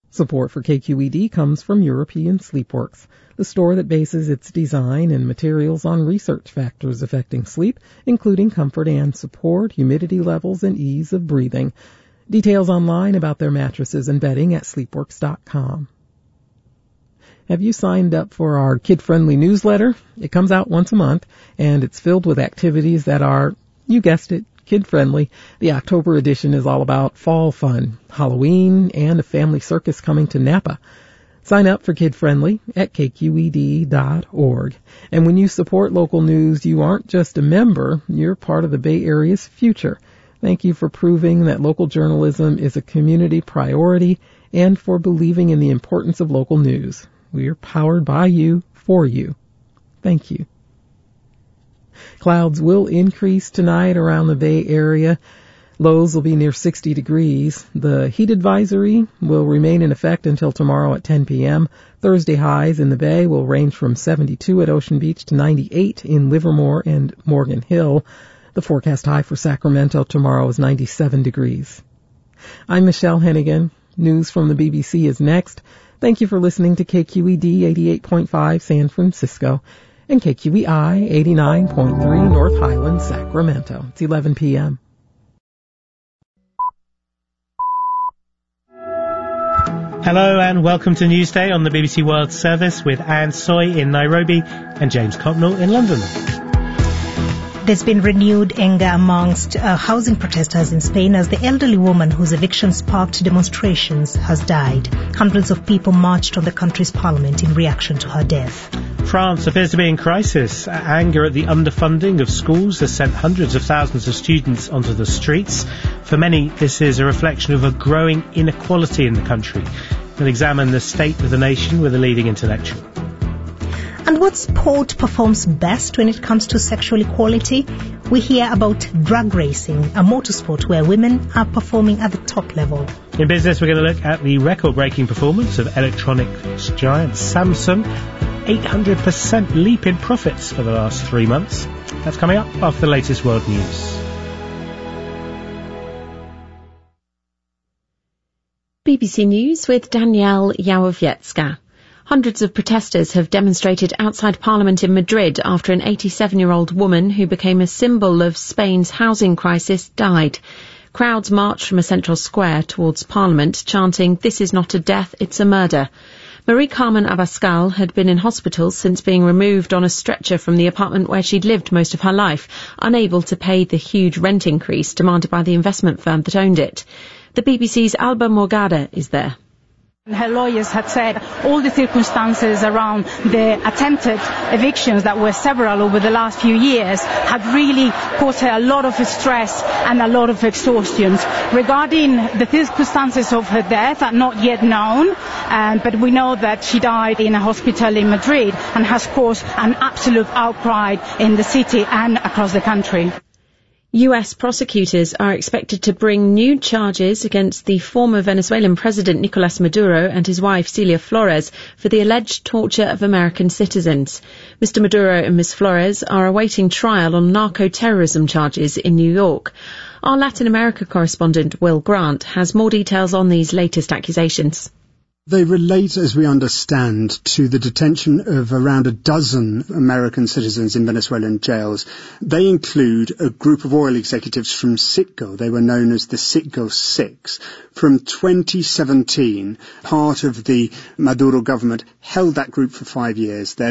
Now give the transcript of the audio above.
Support for KQED comes from European Sleepworks, the store that bases its design and materials on research factors affecting sleep, including comfort and support, humidity levels, and ease of breathing. Details online about their mattresses and bedding at sleepworks.com. Have you signed up for our kid-friendly newsletter? It comes out once a month, and it's filled with activities that are, you guessed it, kid-friendly. The October edition is all about fall fun, Halloween, and a family circus coming to Napa. Sign up for kid-friendly at kqed.org. And when you support local news, you aren't just a member, you're part of the Bay Area's future. Thank you for proving that local journalism is a community priority and for believing in the importance of local news. We are powered by you, for you. Thank you. Clouds will increase tonight around the Bay Area. Lows will be near 60 degrees. The heat advisory will remain in effect until tomorrow at 10 p.m. Thursday highs in the Bay will range from 72 at Ocean Beach to 98 in Livermore and Morgan Hill. The forecast high for Sacramento tomorrow is 97 degrees. I'm Michelle Hennigan. News from the BBC is next. Thank you for listening to KQED 88.5 San Francisco and KQEI 89.3 North Highlands, Sacramento. It's 11 p.m. Hello and welcome to Newsday on the BBC World Service with Anne Soy in Nairobi and James Copnell in London. There's been renewed anger amongst housing protesters in Spain as the elderly woman whose eviction sparked demonstrations has died. Hundreds of people marched on the country's parliament in reaction to her death. France appears to be in crisis. Anger at the underfunding of schools has sent hundreds of thousands of students onto the streets. For many, this is a reflection of a growing inequality in the country. We'll examine the state of the nation with a leading intellectual. And what sport performs best when it comes to sexual equality? We hear about drag racing, a motorsport where women are performing at the top level. In business, we're going to look at the record-breaking performance of electronics giant Samsung. 800% leap in profits for the last 3 months. That's coming up after the latest world news. BBC News with Danielle Yawowiecka. Hundreds of protesters have demonstrated outside Parliament in Madrid after an 87-year-old woman who became a symbol of Spain's housing crisis died. Crowds marched from a central square towards Parliament, chanting, "This is not a death, it's a murder." Marie Carmen Abascal had been in hospital since being removed on a stretcher from the apartment where she'd lived most of her life, unable to pay the huge rent increase demanded by the investment firm that owned it. The BBC's Alba Morgada is there. Her lawyers had said all the circumstances around the attempted evictions that were several over the last few years had really caused her a lot of stress and a lot of exhaustion. Regarding the circumstances of her death are not yet known, but we know that she died in a hospital in Madrid and has caused an absolute outcry in the city and across the country. US prosecutors are expected to bring new charges against the former Venezuelan president Nicolas Maduro and his wife Celia Flores for the alleged torture of American citizens. Mr. Maduro and Ms. Flores are awaiting trial on narco-terrorism charges in New York. Our Latin America correspondent Will Grant has more details on these latest accusations. They relate, as we understand, to the detention of around a dozen American citizens in Venezuelan jails. They include a group of oil executives from Citgo. They were known as the Citgo Six. From 2017, part of the Maduro government held that group for 5 years.